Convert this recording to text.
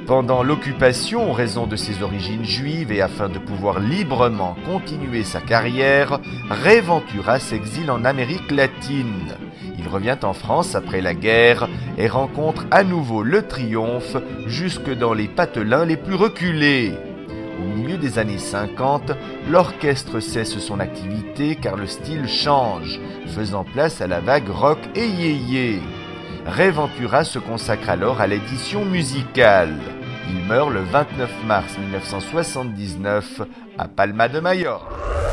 Pendant l'occupation, en raison de ses origines juives et afin de pouvoir librement continuer sa carrière, Ray Ventura s'exile en Amérique latine. Il revient en France après la guerre et rencontre à nouveau le triomphe jusque dans les patelins les plus reculés. Au milieu des années 50, l'orchestre cesse son activité car le style change, faisant place à la vague rock et yéyé. Ray Ventura se consacre alors à l'édition musicale. Il meurt le 29 mars 1979 à Palma de Mallorca.